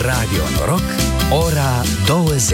Radio Noroc, ora 20.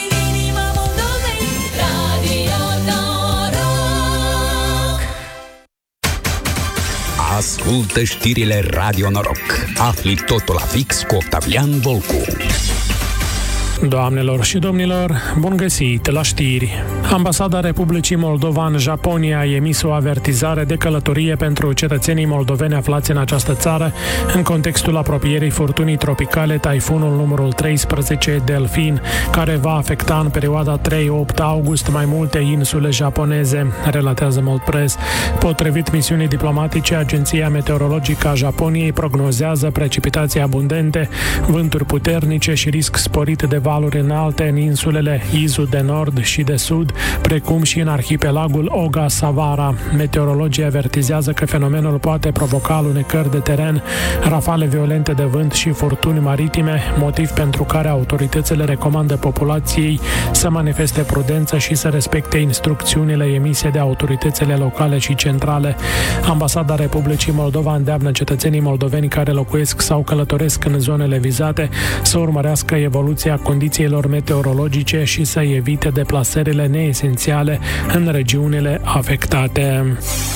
Ascultă știrile Radio Noroc. Afli totul la fix cu Octavian Volcu. Doamnelor și domnilor, bun găsit la știri. Ambasada Republicii Moldova în Japonia a emis o avertizare de călătorie pentru cetățenii moldoveni aflați în această țară în contextul apropierii furtunii tropicale taifunul numărul 13 Delfin, care va afecta în perioada 3-8 august mai multe insule japoneze, relatează Moldpress. Potrivit misiunii diplomatice, Agenția Meteorologică a Japoniei prognozează precipitații abundente, vânturi puternice și risc sporit de valuri înalte în insulele Izu de Nord și de Sud, precum și în arhipelagul Ogasawara. Meteorologii avertizează că fenomenul poate provoca alunecări de teren, rafale violente de vânt și furtuni maritime, motiv pentru care autoritățile recomandă populației să manifeste prudență și să respecte instrucțiunile emise de autoritățile locale și centrale. Ambasada Republicii Moldova îndeamnă cetățenii moldoveni care locuiesc sau călătoresc în zonele vizate să urmărească evoluția condițiilor meteorologice și să evite deplasările neesențiale în regiunile afectate.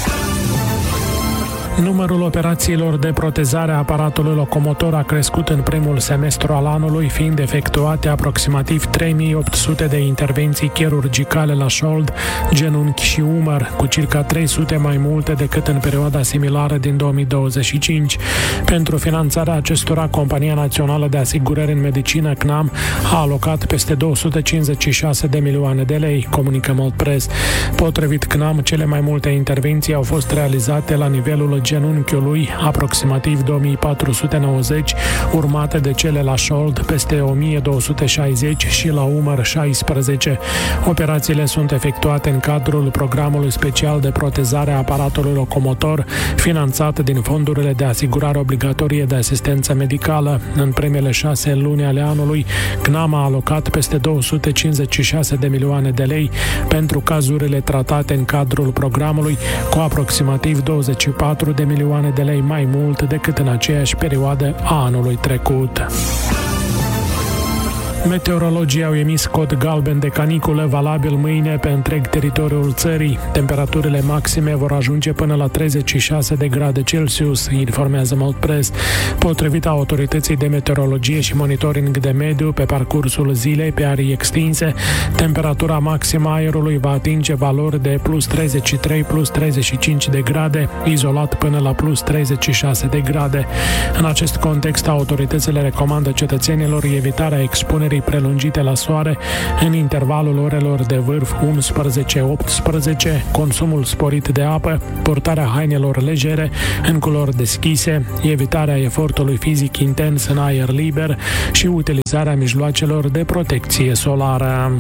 Numărul operațiilor de protezare a aparatului locomotor a crescut în primul semestru al anului, fiind efectuate aproximativ 3800 de intervenții chirurgicale la șold, genunchi și umăr, cu circa 300 mai multe decât în perioada similară din 2025. Pentru finanțarea acestora, Compania Națională de Asigurări în Medicină, CNAM, a alocat peste 256 de milioane de lei, comunică Moldpress. Potrivit CNAM, cele mai multe intervenții au fost realizate la nivelul genunchiului, aproximativ 2490, urmate de cele la șold, peste 1260 și la umăr 16. Operațiile sunt efectuate în cadrul programului special de protezare a aparatului locomotor, finanțat din fondurile de asigurare obligatorie de asistență medicală. În primele 6 luni ale anului, CNAM a alocat peste 256 de milioane de lei pentru cazurile tratate în cadrul programului, cu aproximativ 24 de milioane de lei mai mult decât în aceeași perioadă a anului trecut. Meteorologii au emis cod galben de caniculă valabil mâine pe întreg teritoriul țării. Temperaturile maxime vor ajunge până la 36 de grade Celsius, informează Moldpress. Potrivit autorității de meteorologie și monitoring de mediu, pe parcursul zilei, pe arii extinse, temperatura maximă a aerului va atinge valori de plus 33, plus 35 de grade, izolat până la plus 36 de grade. În acest context, autoritățile recomandă cetățenilor evitarea expunerii prelungite la soare în intervalul orelor de vârf 11-18, consumul sporit de apă, purtarea hainelor legere în culori deschise, evitarea efortului fizic intens în aer liber și utilizarea mijloacelor de protecție solară.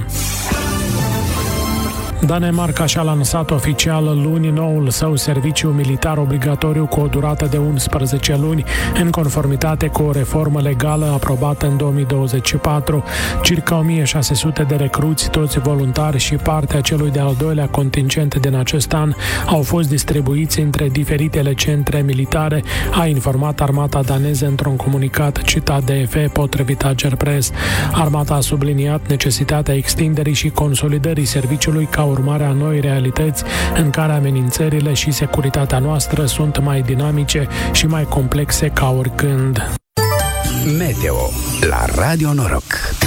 Danemarca și-a lansat oficial luni noul său serviciu militar obligatoriu cu o durată de 11 luni, în conformitate cu o reformă legală aprobată în 2024. Circa 1600 de recruți, toți voluntari și partea celui de-al doilea contingent din acest an, au fost distribuiți între diferitele centre militare, a informat armata daneză într-un comunicat citat de EFE, potrivit Agerpres. Armata a subliniat necesitatea extinderii și consolidării serviciului ca urmare a noi realități în care amenințările și securitatea noastră sunt mai dinamice și mai complexe ca oricând. Meteo la Radio Noroc.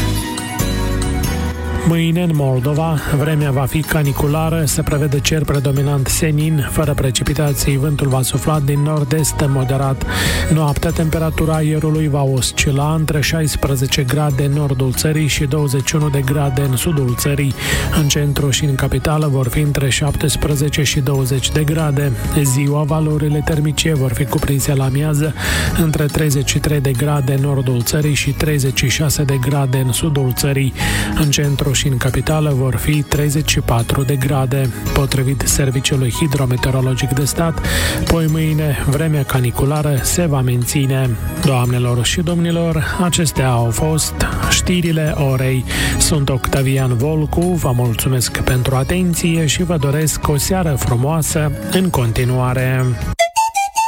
Mâine, în Moldova, vremea va fi caniculară, se prevede cer predominant senin, fără precipitații, vântul va sufla din nord-est moderat. Noaptea, temperatura aerului va oscila între 16 grade în nordul țării și 21 de grade în sudul țării. În centru și în capitală vor fi între 17 și 20 de grade. Ziua, valorile termice vor fi cuprinse la amiază între 33 de grade în nordul țării și 36 de grade în sudul țării. În centru și în capitală vor fi 34 de grade. Potrivit Serviciului Hidrometeorologic de Stat, poi mâine vremea caniculară se va menține. Doamnelor și domnilor, acestea au fost știrile orei. Sunt Octavian Volcu, vă mulțumesc pentru atenție și vă doresc o seară frumoasă în continuare.